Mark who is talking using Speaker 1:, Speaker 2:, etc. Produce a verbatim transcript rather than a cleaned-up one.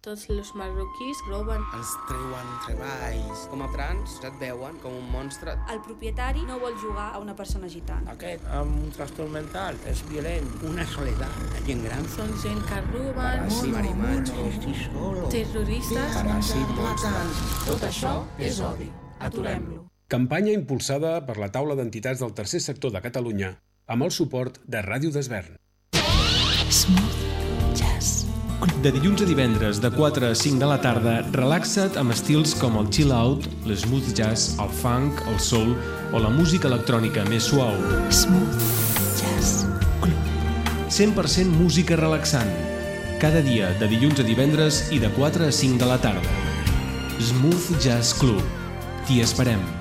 Speaker 1: Tots els marroquís roben.
Speaker 2: Els treuen treballs. Com a trans et veuen com un monstre.
Speaker 3: El propietari no vol jugar a una persona gitana.
Speaker 4: Aquest amb un trastorn mental és violent.
Speaker 5: Una soledat, la gent gran.
Speaker 1: Són gent que roben,
Speaker 2: Paràsit, marimatxo,
Speaker 1: terroristes,
Speaker 2: paràsit, monstres.
Speaker 6: Tot això és odi. Aturem-lo.
Speaker 7: Campanya impulsada per la taula d'entitats del tercer sector de Catalunya amb el suport de Ràdio d'Esvern.
Speaker 8: Smooth Jazz.
Speaker 9: De dilluns a divendres, de quatre a cinc de la tarda, relaxa't amb estils com el chill out, l'smooth jazz, el funk, el soul o la música electrònica més suau.
Speaker 8: Smooth Jazz Club.
Speaker 9: cent per cent música relaxant. Cada dia, de dilluns a divendres i de quatre a cinc de la tarda. Smooth Jazz Club. T'hi esperem.